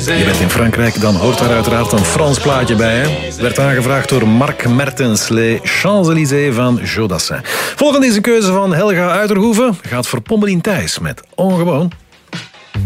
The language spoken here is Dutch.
Je bent in Frankrijk, dan hoort daar uiteraard een Frans plaatje bij. Hè? Werd aangevraagd door Marc Mertens, Les Champs-Élysées van Jodassin. Volgende is een keuze van Helga Uiterhoeven. Gaat voor Pommelien Thijs met Ongewoon.